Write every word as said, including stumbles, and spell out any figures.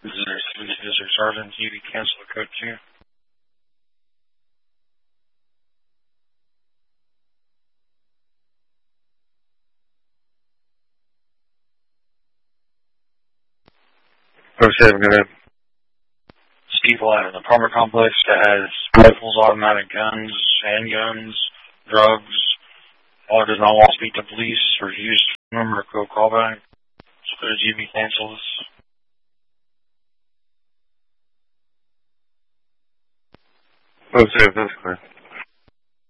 This is their District Sergeant. You can cancel the code two. Oh seven, go ahead. People at an apartment complex that has rifles, automatic guns, handguns, drugs. Caller does not want to speak to police. Refuse number or code callback. So could a G B cancel this? Oh seven, that's clear.